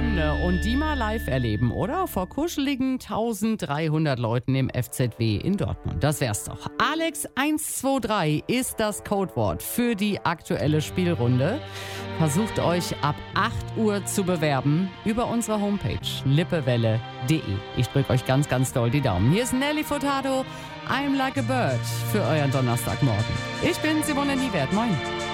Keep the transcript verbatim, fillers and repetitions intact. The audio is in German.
Hymne und die mal live erleben, oder? Vor kuscheligen dreizehnhundert Leuten im F Z W in Dortmund. Das wär's doch. Alex eins zwei drei ist das Codewort für die aktuelle Spielrunde. Versucht euch ab acht Uhr zu bewerben über unsere Homepage lippewelle punkt de. Ich drücke euch ganz, ganz doll die Daumen. Hier ist Nelly Furtado, I'm Like a Bird für euren Donnerstagmorgen. Ich bin Simone Niewert. Moin.